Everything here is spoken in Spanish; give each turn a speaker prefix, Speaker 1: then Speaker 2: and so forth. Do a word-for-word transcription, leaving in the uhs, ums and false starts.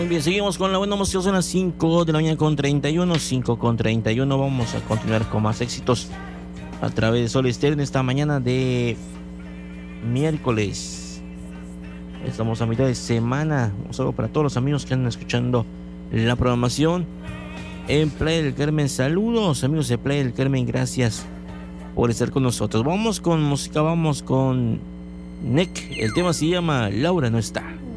Speaker 1: Muy bien, seguimos con la buena música. Son las cinco de la mañana con treinta y uno. cinco con treinta y uno. Vamos a continuar con más éxitos a través de Sol Estéreo en esta mañana de miércoles. Estamos a mitad de semana. Un saludo para todos los amigos que andan escuchando la programación en Playa del Carmen. Saludos, amigos de Playa del Carmen. Gracias por estar con nosotros. Vamos con música, vamos con Nick. El tema se llama Laura no está.